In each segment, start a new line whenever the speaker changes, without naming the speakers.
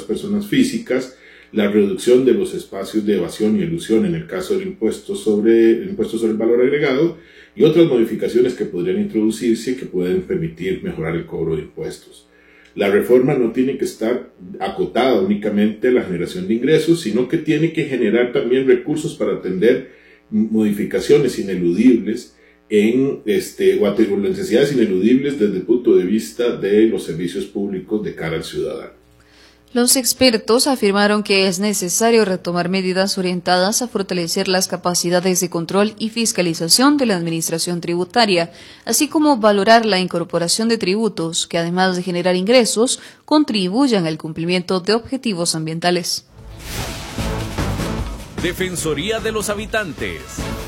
personas físicas, la reducción de los espacios de evasión y elusión en el caso del impuesto sobre el valor agregado y otras modificaciones que podrían introducirse y que pueden permitir mejorar el cobro de impuestos. La reforma no tiene que estar acotada únicamente a la generación de ingresos, sino que tiene que generar también recursos para atender modificaciones ineludibles o necesidades ineludibles desde el punto de vista de los servicios públicos de cara al ciudadano.
Los expertos afirmaron que es necesario retomar medidas orientadas a fortalecer las capacidades de control y fiscalización de la administración tributaria, así como valorar la incorporación de tributos que, además de generar ingresos, contribuyan al cumplimiento de objetivos ambientales.
Defensoría de los Habitantes.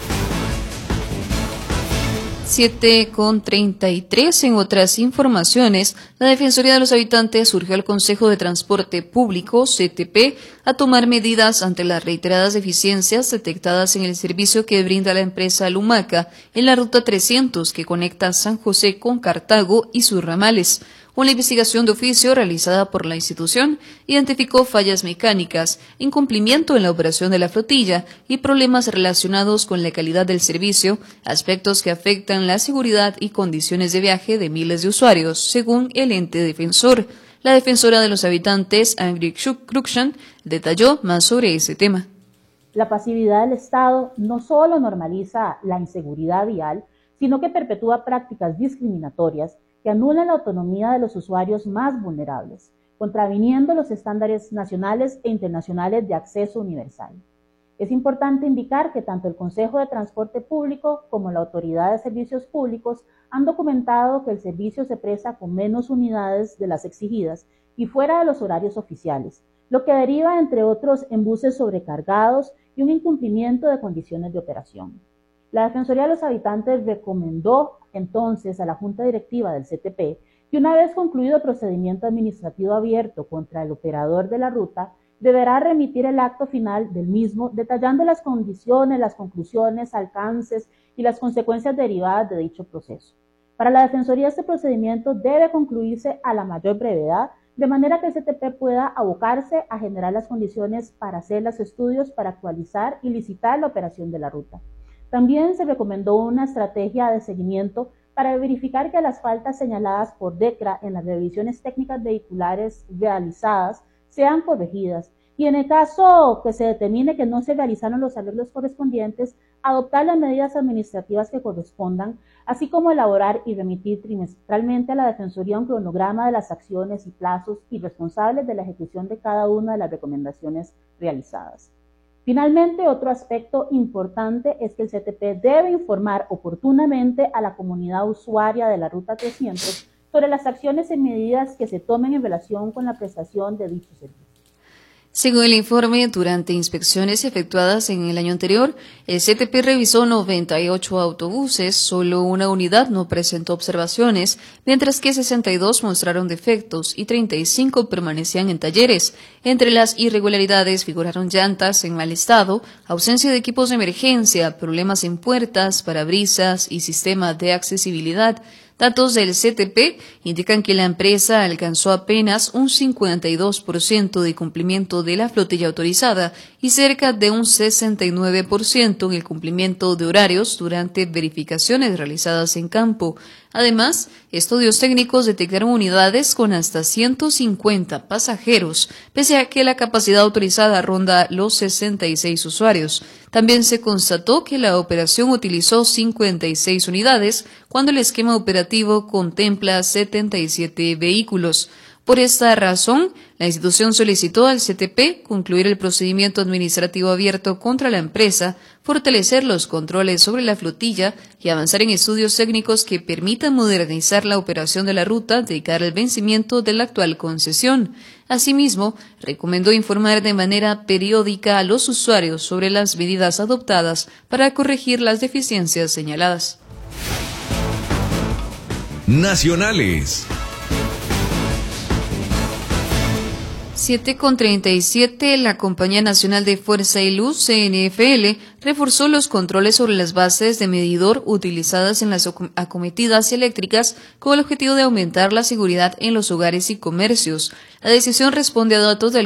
7:33. En otras informaciones, la Defensoría de los Habitantes urgió al Consejo de Transporte Público, CTP, a tomar medidas ante las reiteradas deficiencias detectadas en el servicio que brinda la empresa Lumaca en la ruta 300 que conecta San José con Cartago y sus ramales. Una investigación de oficio realizada por la institución identificó fallas mecánicas, incumplimiento en la operación de la flotilla y problemas relacionados con la calidad del servicio, aspectos que afectan la seguridad y condiciones de viaje de miles de usuarios, según el ente defensor. La defensora de los habitantes, Angrid Cruikshank, detalló más sobre ese tema.
La pasividad del Estado no solo normaliza la inseguridad vial, sino que perpetúa prácticas discriminatorias que anulan la autonomía de los usuarios más vulnerables, contraviniendo los estándares nacionales e internacionales de acceso universal. Es importante indicar que tanto el Consejo de Transporte Público como la Autoridad de Servicios Públicos han documentado que el servicio se presta con menos unidades de las exigidas y fuera de los horarios oficiales, lo que deriva, entre otros, en buses sobrecargados y un incumplimiento de condiciones de operación. La Defensoría de los Habitantes recomendó entonces a la Junta Directiva del CTP que una vez concluido el procedimiento administrativo abierto contra el operador de la ruta, deberá remitir el acto final del mismo detallando las condiciones, las conclusiones, alcances y las consecuencias derivadas de dicho proceso. Para la Defensoría este procedimiento debe concluirse a la mayor brevedad, de manera que el CTP pueda abocarse a generar las condiciones para hacer los estudios para actualizar y licitar la operación de la ruta. También se recomendó una estrategia de seguimiento para verificar que las faltas señaladas por DECRA en las revisiones técnicas vehiculares realizadas sean corregidas y en el caso que se determine que no se realizaron los arreglos correspondientes, adoptar las medidas administrativas que correspondan, así como elaborar y remitir trimestralmente a la Defensoría un cronograma de las acciones y plazos y responsables de la ejecución de cada una de las recomendaciones realizadas. Finalmente, otro aspecto importante es que el CTP debe informar oportunamente a la comunidad usuaria de la Ruta 300 sobre las acciones y medidas que se tomen en relación con la prestación de dicho servicio.
Según el informe, durante inspecciones efectuadas en el año anterior, el CTP revisó 98 autobuses, solo una unidad no presentó observaciones, mientras que 62 mostraron defectos y 35 permanecían en talleres. Entre las irregularidades figuraron llantas en mal estado, ausencia de equipos de emergencia, problemas en puertas, parabrisas y sistema de accesibilidad. Datos del CTP indican que la empresa alcanzó apenas un 52% de cumplimiento de la flotilla autorizada y cerca de un 69% en el cumplimiento de horarios durante verificaciones realizadas en campo. Además, estudios técnicos detectaron unidades con hasta 150 pasajeros, pese a que la capacidad autorizada ronda los 66 usuarios. También se constató que la operación utilizó 56 unidades, cuando el esquema operativo contempla 77 vehículos. Por esta razón, la institución solicitó al CTP concluir el procedimiento administrativo abierto contra la empresa, fortalecer los controles sobre la flotilla y avanzar en estudios técnicos que permitan modernizar la operación de la ruta de cara al vencimiento de la actual concesión. Asimismo, recomendó informar de manera periódica a los usuarios sobre las medidas adoptadas para corregir las deficiencias señaladas.
Nacionales.
7:37, la Compañía Nacional de Fuerza y Luz, CNFL, reforzó los controles sobre las bases de medidor utilizadas en las acometidas eléctricas con el objetivo de aumentar la seguridad en los hogares y comercios. La decisión responde a datos del